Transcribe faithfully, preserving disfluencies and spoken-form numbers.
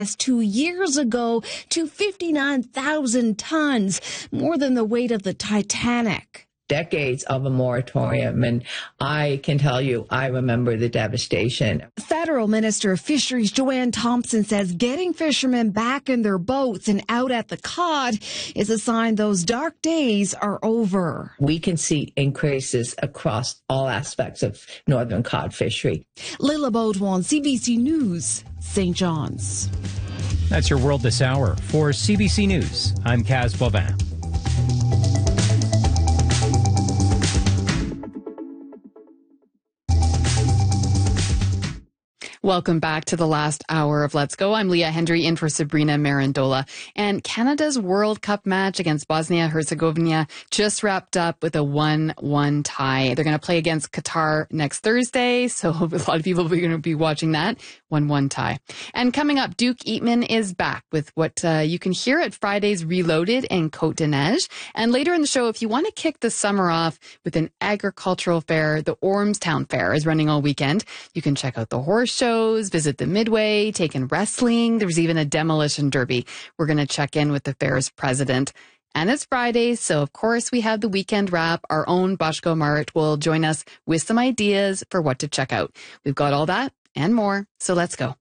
two years ago to fifty-nine thousand tons, more than the weight of the Titanic. Decades of a moratorium, and I can tell you, I remember the devastation. Federal Minister of Fisheries Joanne Thompson says getting fishermen back in their boats and out at the cod is a sign those dark days are over. We can see increases across all aspects of northern cod fishery. Lila Baudouin, C B C News, Saint John's. That's your world this hour. For C B C News, I'm Kaz Bovin. Welcome back to the last hour of Let's Go. I'm Leah Hendry in for Sabrina Marandola. And Canada's World Cup match against Bosnia-Herzegovina just wrapped up with a one one tie. They're going to play against Qatar next Thursday, so a lot of people are going to be watching that one one tie. And coming up, Duke Eatman is back with what uh, you can hear at Friday's Reloaded in Côte des Neiges. And later in the show, if you want to kick the summer off with an agricultural fair, the Ormstown Fair is running all weekend. You can check out the horse show, visit the Midway, take in wrestling. There's even a demolition derby. We're going to check in with the fair's president. And it's Friday, so of course we have the weekend wrap. Our own Boshko Mart will join us with some ideas for what to check out. We've got all that and more, so let's go.